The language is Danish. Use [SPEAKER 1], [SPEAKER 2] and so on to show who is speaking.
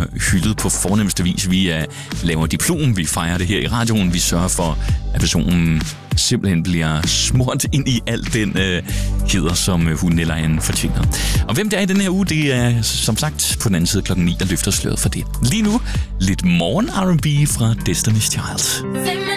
[SPEAKER 1] hyldet på fornemmeste vis. Vi laver diplom, vi fejrer det her i radioen, vi sørger for, at personen simpelthen bliver smurt ind i al den heder, som hun eller han fortjener. Og hvem det er i den her uge, det er som sagt på den anden side 9:00, der løfter sløret for det. Lige nu, lidt morgen R&B fra Destiny's Child.